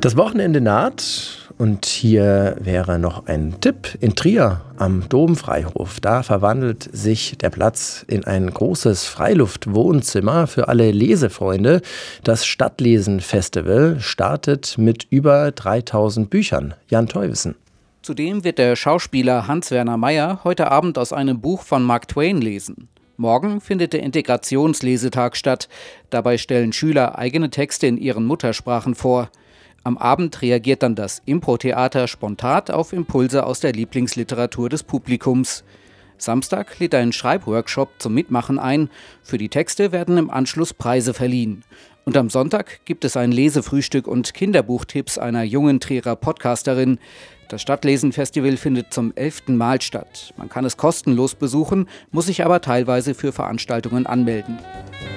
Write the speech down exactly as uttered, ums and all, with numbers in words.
Das Wochenende naht und hier wäre noch ein Tipp. In Trier am Domfreihof, da verwandelt sich der Platz in ein großes Freiluftwohnzimmer für alle Lesefreunde. Das Stadtlesen-Festival startet mit über dreitausend Büchern. Jan Teuwissen. Zudem wird der Schauspieler Hans-Werner Meier heute Abend aus einem Buch von Mark Twain lesen. Morgen findet der Integrationslesetag statt. Dabei stellen Schüler eigene Texte in ihren Muttersprachen vor. Am Abend reagiert dann das Impro-Theater spontan auf Impulse aus der Lieblingsliteratur des Publikums. Samstag lädt ein Schreibworkshop zum Mitmachen ein. Für die Texte werden im Anschluss Preise verliehen. Und am Sonntag gibt es ein Lesefrühstück und Kinderbuchtipps einer jungen Trierer Podcasterin. Das Stadtlesen-Festival findet zum elften Mal statt. Man kann es kostenlos besuchen, muss sich aber teilweise für Veranstaltungen anmelden.